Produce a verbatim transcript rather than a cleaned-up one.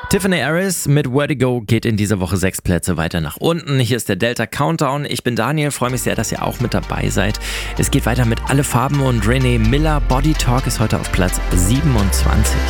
Tiffany Harris mit Vertigo geht in dieser Woche sechs Plätze weiter nach unten. Hier ist der Delta Countdown. Ich bin Daniel, freue mich sehr, dass ihr auch mit dabei seid. Es geht weiter mit Alle Farben und Renee Miller. Body Talk ist heute auf Platz siebenundzwanzig.